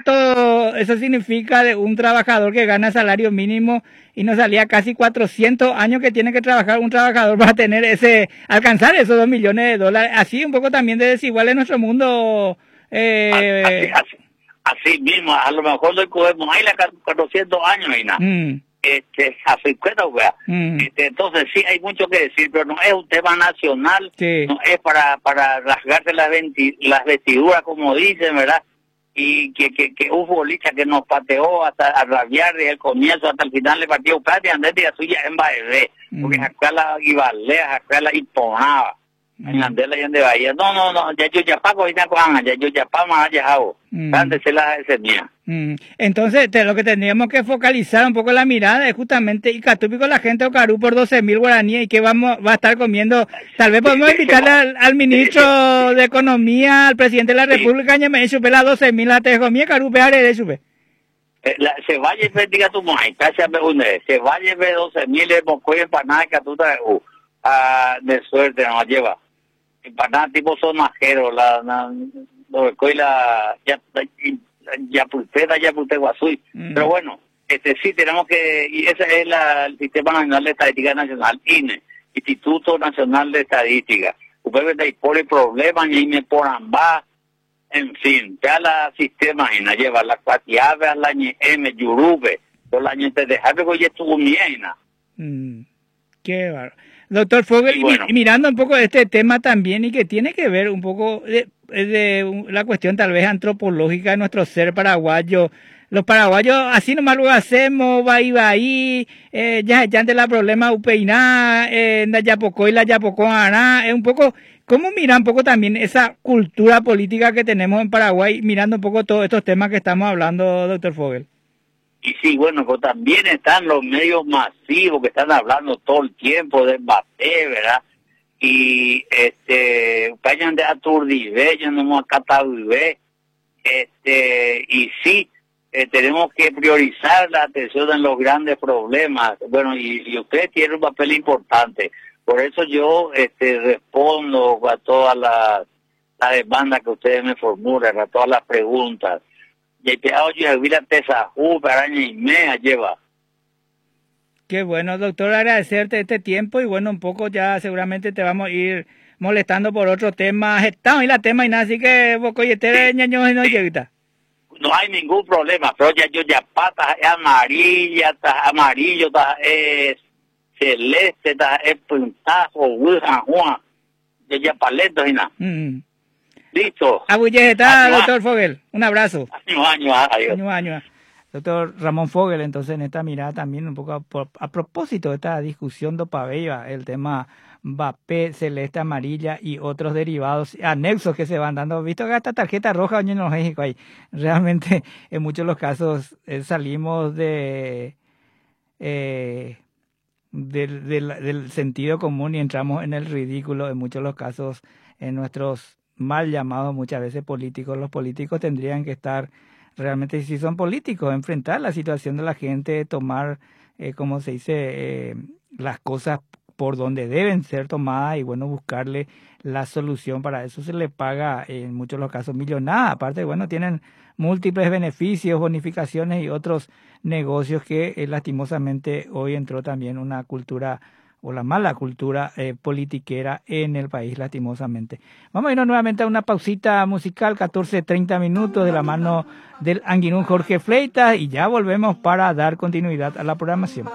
dato, eso significa de un trabajador que gana salario mínimo y nos salía casi 400 años que tiene que trabajar un trabajador para tener alcanzar esos 2 millones de dólares. Así un poco también de desigual en nuestro mundo. Así mismo, a lo mejor lo cogemos ahí 400 años y nada. A 50, wea. Entonces sí hay mucho que decir, pero no es un tema nacional, no es para rasgarse las vestiduras, como dicen, ¿verdad? Y que un futbolista que nos pateó hasta a rabiar desde el comienzo hasta el final del partido, casi andé de suya en Baebé, porque acá la Ibalea, acá la imponaba. En Andela y en de Bahía. No, ya yo ya pago, ya yo ya pago, ya hago. Antes se la mía. Entonces, lo que tendríamos que focalizar un poco la mirada es justamente y Catúpico la gente Ocarú por 12.000 guaraníes y que va a estar comiendo. Tal vez podemos invitarle al ministro de Economía, al presidente de la República, y me chupe las 12.000 la te comía Carú peare de chupe. Se vaya y diga tu mujer, se vaya y ve 12.000 de mocoy empanada que tú traes de suerte nos lleva. Empanada tipo sonajero, ya pute guasui. Pero bueno, sí tenemos que, y ese es el Sistema Nacional de Estadística Nacional, INE, Instituto Nacional de Estadística. Ustedes de por el problema, y me por ambas, en fin, ya la sistema INA lleva la cuatiave a la M, Yurube, por la año de dejar que ya estuvo miena. Qué bárbaro. Doctor Fogel, y mirando un poco este tema también y que tiene que ver un poco de la cuestión tal vez antropológica de nuestro ser paraguayo. Los paraguayos así nomás lo hacemos, va ya ante la problema upeiná, la yapocó y la yapocoaná, es un poco, ¿cómo mira un poco también esa cultura política que tenemos en Paraguay, mirando un poco todos estos temas que estamos hablando, doctor Fogel? Y sí, bueno, pues también están los medios masivos que están hablando todo el tiempo de Mbappé, ¿verdad? Y vayan de Aturdibé, ya no hemos acatado y sí, tenemos que priorizar la atención en los grandes problemas. Bueno, y usted tiene un papel importante. Por eso yo respondo a todas las demandas que ustedes me formulan, a todas las preguntas. Qué bueno, doctor, agradecerte este tiempo y bueno, un poco ya seguramente te vamos a ir molestando por otro tema. Estamos en la tema y nada, así que vos coyetere ñaño no llega. No hay ningún problema, pero ya pata es amarilla, está amarillo, está celeste, está puntazo, Juan, ya paleto y nada. Listo. Está, doctor Fogel. Un abrazo. Adiós. Doctor Ramón Fogel, entonces en esta mirada también un poco a propósito de esta discusión do pabella, el tema Mbappé, celeste, amarilla y otros derivados anexos que se van dando. Visto que esta tarjeta roja en México ahí, realmente en muchos de los casos salimos del sentido común y entramos en el ridículo en muchos de los casos en nuestros mal llamados muchas veces políticos. Los políticos tendrían que estar realmente, si son políticos, enfrentar la situación de la gente, tomar, como se dice, las cosas por donde deben ser tomadas y bueno, buscarle la solución. Para eso se le paga en muchos de los casos millonada. Aparte, bueno, tienen múltiples beneficios, bonificaciones y otros negocios que lastimosamente hoy entró también una cultura o la mala cultura politiquera en el país, lastimosamente. Vamos a irnos nuevamente a una pausita musical, 14:30 minutos, de la mano del Anguinún Jorge Fleitas, y ya volvemos para dar continuidad a la programación.